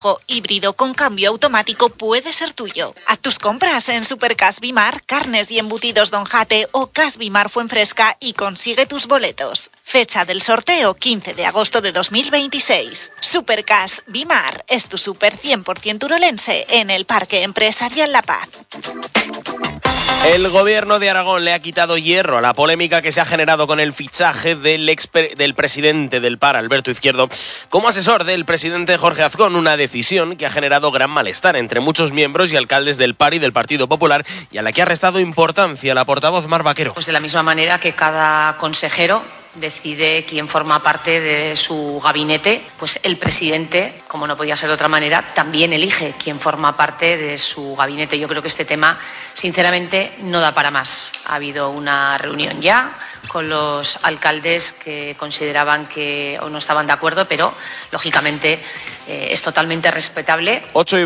híbrido con cambio automático puede ser tuyo. Haz tus compras en Supercas Bimar, carnes y embutidos Don Jate o Cas Bimar Fuenfresca y consigue tus boletos. Fecha del sorteo 15 de agosto de 2026. Supercas Bimar es tu super 100% urolense en el Parque Empresarial La Paz. El gobierno de Aragón le ha quitado hierro a la polémica que se ha generado con el fichaje del presidente del PAR, Alberto Izquierdo, como asesor del presidente Jorge Azcón, una decisión que ha generado gran malestar entre muchos miembros y alcaldes del PAR y del Partido Popular y a la que ha restado importancia la portavoz Mar Vaquero. Pues de la misma manera que cada consejero decide quién forma parte de su gabinete, pues el presidente, como no podía ser de otra manera, también elige quién forma parte de su gabinete. Yo creo que este tema, sinceramente, no da para más. Ha habido una reunión ya con los alcaldes que consideraban que o no estaban de acuerdo, pero lógicamente es totalmente respetable.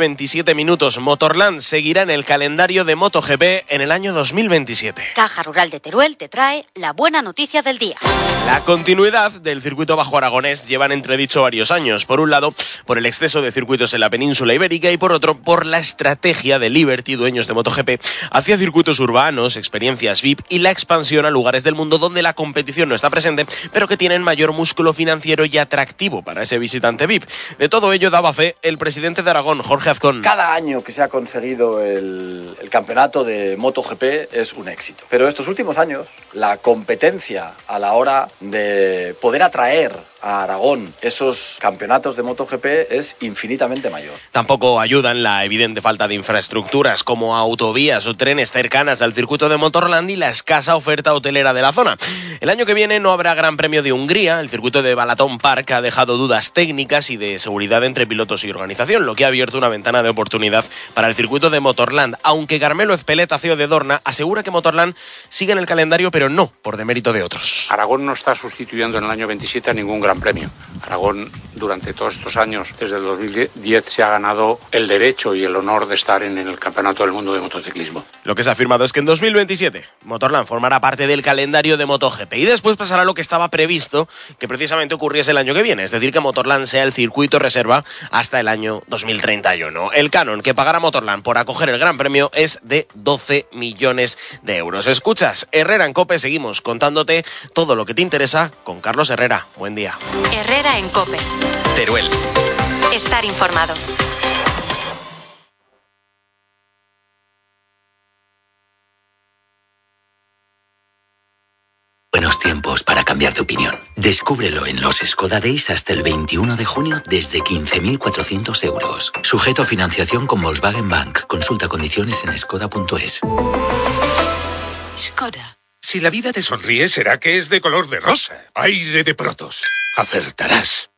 8:27. Motorland seguirá en el calendario de MotoGP en el año 2027. Caja Rural de Teruel te trae la buena noticia del día. La continuidad del circuito bajo aragonés lleva en entredicho varios años. Por un lado, por el exceso de circuitos en la península ibérica y por otro, por la estrategia de Liberty, dueños de MotoGP, hacia circuitos urbanos, experiencias VIP y la expansión a lugares del mundo donde la competición no está presente, pero que tienen mayor músculo financiero y atractivo para ese visitante VIP. De todo ello daba fe el presidente de Aragón, Jorge Azcón. Cada año que se ha conseguido el campeonato de MotoGP es un éxito. Pero estos últimos años, la competencia a la hora de poder atraer a Aragón esos campeonatos de MotoGP es infinitamente mayor. Tampoco ayudan la evidente falta de infraestructuras como autovías o trenes cercanas al circuito de Motorland y la escasa oferta hotelera de la zona. El año que viene no habrá Gran Premio de Hungría. El circuito de Balaton Park ha dejado dudas técnicas y de seguridad entre pilotos y organización, lo que ha abierto una ventana de oportunidad para el circuito de Motorland, aunque Carmelo Ezpeleta, CEO de Dorna, asegura que Motorland sigue en el calendario, pero no por demérito de otros. Aragón no está sustituyendo en el año 27 a ningún Gran Premio. Aragón, durante todos estos años, desde el 2010, se ha ganado el derecho y el honor de estar en el Campeonato del Mundo de Motociclismo. Lo que se ha afirmado es que en 2027 Motorland formará parte del calendario de MotoGP y después pasará lo que estaba previsto que precisamente ocurriese el año que viene, es decir, que Motorland sea el circuito reserva hasta el año 2031. El canon que pagará Motorland por acoger el Gran Premio es de 12 millones de euros. Escuchas Herrera en COPE, seguimos contándote todo lo que te interesa con Carlos Herrera. Buen día. Herrera en COPE. Teruel. Estar informado. Buenos tiempos para cambiar de opinión. Descúbrelo en los Skoda Days hasta el 21 de junio desde 15.400 euros. Sujeto a financiación con Volkswagen Bank. Consulta condiciones en skoda.es. Skoda. Si la vida te sonríe, será que es de color de rosa. Aire de Protos. Acertarás.